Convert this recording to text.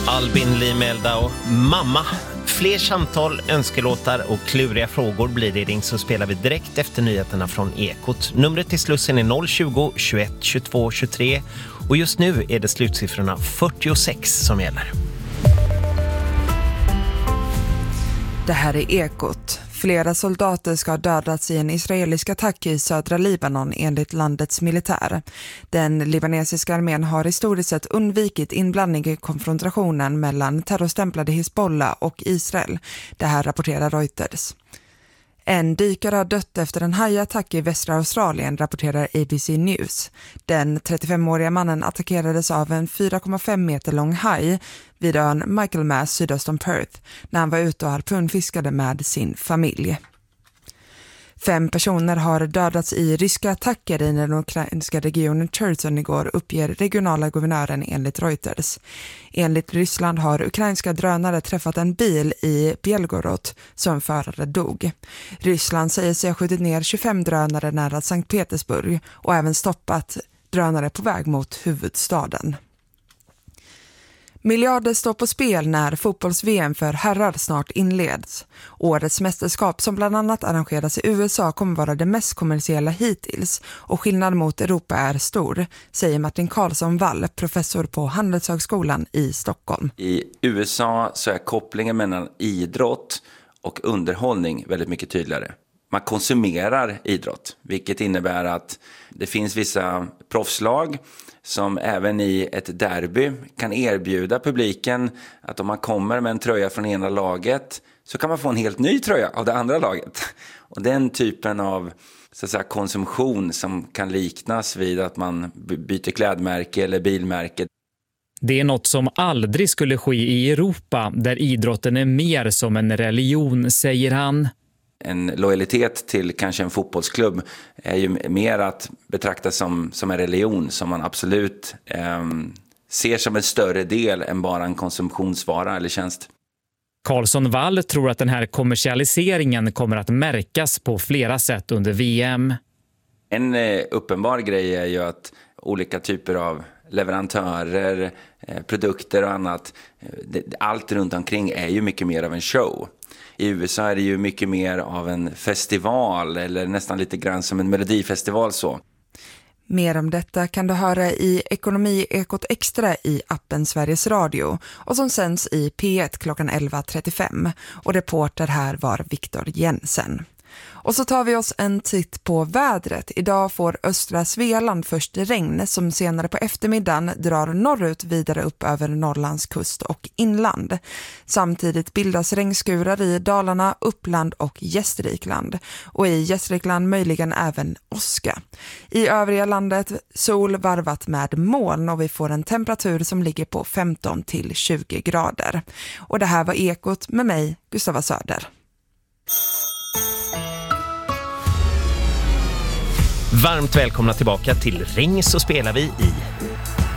Albin Limeldau, mamma. Fler samtal, önskelåtar och kluriga frågor blir det i Ring så spelar vi direkt efter nyheterna från Ekot. Numret till Slussen är 020-21 22 23 och just nu är det slutsiffrorna 46 som gäller. Det här är Ekot. Flera soldater ska ha dödats i en israelisk attack i södra Libanon enligt landets militär. Den libanesiska armén har historiskt sett undvikit inblandning i konfrontationen mellan terrorstämplade Hezbollah och Israel. Det här rapporterar Reuters. En dykare har dött efter en hajattack i västra Australien, rapporterar ABC News. Den 35-åriga mannen attackerades av en 4,5 meter lång haj vid ön Michaelmas sydöst om Perth när han var ute och harpunfiskade med sin familj. 5 personer har dödats i ryska attacker i den ukrainska regionen Cherson igår, uppger regionala guvernören enligt Reuters. Enligt Ryssland har ukrainska drönare träffat en bil i Belgorod som förare dog. Ryssland säger sig ha skjutit ner 25 drönare nära Sankt Petersburg och även stoppat drönare på väg mot huvudstaden. Miljarder står på spel när fotbolls-VM för herrar snart inleds. Årets mästerskap som bland annat arrangeras i USA kommer vara det mest kommersiella hittills och skillnaden mot Europa är stor, säger Martin Karlsson Wall, professor på Handelshögskolan i Stockholm. I USA så är kopplingen mellan idrott och underhållning väldigt mycket tydligare. Man konsumerar idrott, vilket innebär att det finns vissa proffslag som även i ett derby kan erbjuda publiken att om man kommer med en tröja från ena laget så kan man få en helt ny tröja av det andra laget. Och den typen av så att säga, konsumtion som kan liknas vid att man byter klädmärke eller bilmärke. Det är något som aldrig skulle ske i Europa där idrotten är mer som en religion, säger han. En lojalitet till kanske en fotbollsklubb är ju mer att betrakta som en religion som man absolut ser som en större del än bara en konsumtionsvara eller tjänst. Karlsson Wall tror att den här kommersialiseringen kommer att märkas på flera sätt under VM. En uppenbar grej är ju att olika typer av leverantörer, produkter och annat, allt runt omkring är ju mycket mer av en show. I USA är det ju mycket mer av en festival eller nästan lite grann som en melodifestival så. Mer om detta kan du höra i Ekonomi Ekot Extra i appen Sveriges Radio och som sänds i P1 klockan 11.35. Och reporter här var Viktor Jensen. Och så tar vi oss en titt på vädret. Idag får östra Svealand först regn som senare på eftermiddagen drar norrut vidare upp över Norrlands kust och inland. Samtidigt bildas regnskurar i Dalarna, Uppland och Gästrikland. Och i Gästrikland möjligen även åska. I övriga landet sol varvat med moln och vi får en temperatur som ligger på 15 till 20 grader. Och det här var Ekot med mig, Gustava Söder. Varmt välkomna tillbaka till Ring så spelar vi i